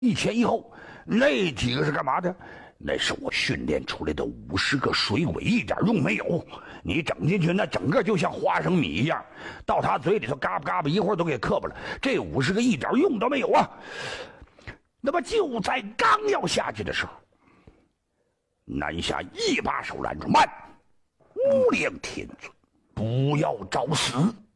1前1后，那几个是干嘛的？那是我训练出来的50个水鬼，一点用没有。你整进去，那整个就像花生米一样，到他嘴里头嘎巴嘎巴，一会儿都给磕巴了。这50个一点用都没有啊！那么就在刚要下去的时候，南下一把手拦住，慢，无量天尊，不要找死！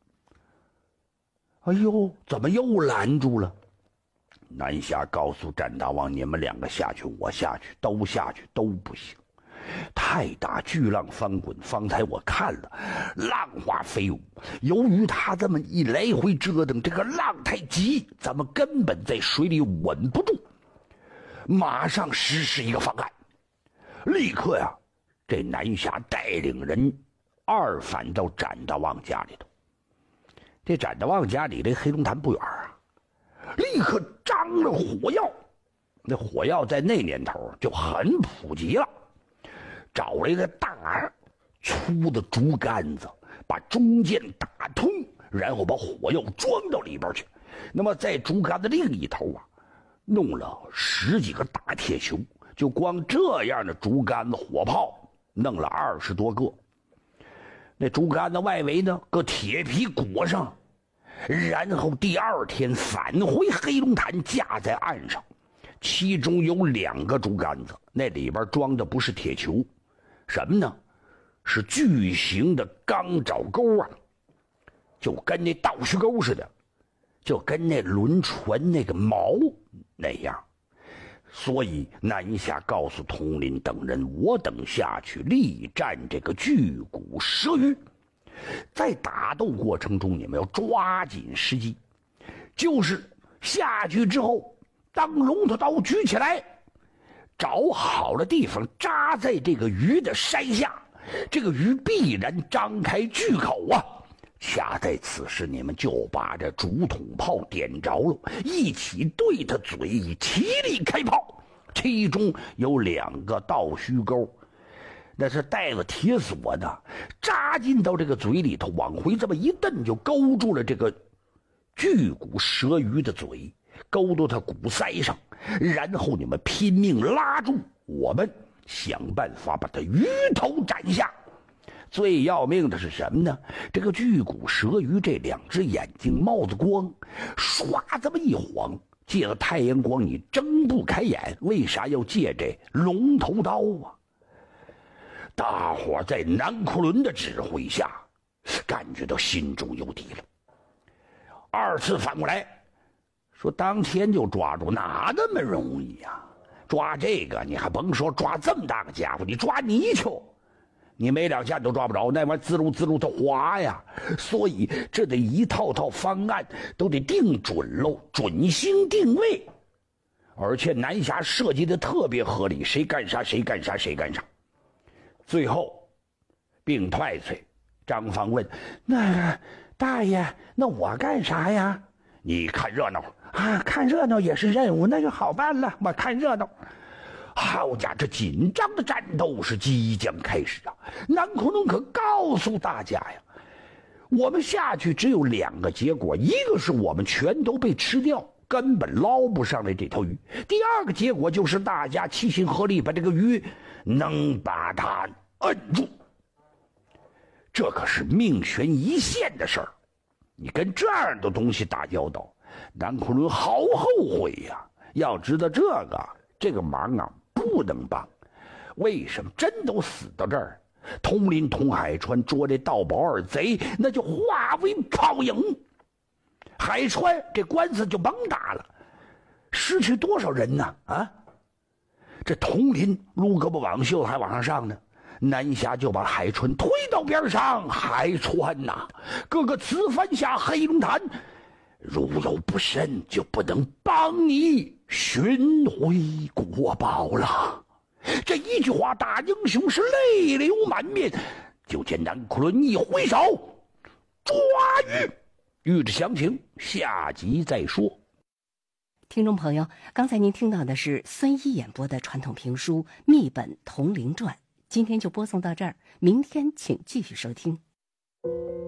哎呦，怎么又拦住了？南下告诉战大王，你们2个下去，我下去，都下去都不行。太大巨浪翻滚，方才我看了，浪花飞舞。由于他这么一来回折腾，这个浪太急，咱们根本在水里稳不住。马上实施一个方案，立刻呀，这南下带领人二返到展大王家里头。这展大王家里离黑龙潭不远啊，立刻张了火药。那火药在那年头就很普及了，找了一个大粗的竹竿子，把中间打通，然后把火药装到里边去。那么在竹竿的另一头啊，弄了10几个大铁球，就光这样的竹竿子火炮弄了20多个。那竹竿子外围呢，搁铁皮裹上，然后第2天返回黑龙潭，架在岸上。其中有2个竹竿子，那里边装的不是铁球，什么呢？是巨型的钢爪钩啊，就跟那倒须钩似的，就跟那轮船那个锚那样。所以南下告诉统领等人，我等下去力战这个巨骨蛇鱼。在打斗过程中，你们要抓紧时机，就是下去之后，当龙头刀举起来，找好了地方扎在这个鱼的鳃下，这个鱼必然张开巨口啊！恰在此时，你们就把这竹筒炮点着了，一起对他嘴齐力开炮。其中有2个倒须钩，那是带着铁锁的，扎进到这个嘴里头，往回这么一蹬，就勾住了这个巨骨蛇鱼的嘴，勾到它骨腮上，然后你们拼命拉住，我们想办法把它鱼头斩下。最要命的是什么呢？这个巨骨蛇鱼这2只眼睛冒着光，唰这么一晃，借着太阳光你睁不开眼。为啥要借这龙头刀啊？大伙在南库伦的指挥下，感觉到心中有底了。2次反过来说，当天就抓住，哪那么容易呀？抓这个你还甭说，抓这么大个家伙，你抓泥鳅，你没2下都抓不着，那玩意滋溜滋溜它滑呀。所以这得一套套方案都得定准喽，准星定位。而且南下设计的特别合理，谁干啥谁干啥谁干啥。最后病退岁，张芳问：“那个大爷，那我干啥呀？”你看热闹啊，看热闹也是任务，那就好办了。我看热闹。好家伙，这紧张的战斗是即将开始啊！南库伦可告诉大家呀，我们下去只有2个结果，一个是我们全都被吃掉，根本捞不上来这条鱼；第2个结果就是大家齐心合力把这个鱼能把它摁住。这可是命悬一线的事儿，你跟这样的东西打交道，南库伦好后悔呀！要知道这个忙啊不能帮。为什么？真都死到这儿，统领统海川捉这盗宝2贼，那就化为泡影。海川这官司就甭打了，失去多少人呢？啊！这统领撸胳膊挽袖还往上上呢，南下就把海川推到边上。海川呐，各个此番下黑龙潭，如有不慎，就不能帮你寻回国宝了。这一句话，大英雄是泪流满面。就见南库伦一挥手，抓鱼。欲知详情，下集再说。 听众朋友，刚才您听到的是孙一演播的传统评书《密本铜陵传》，今天就播送到这儿，明天请继续收听。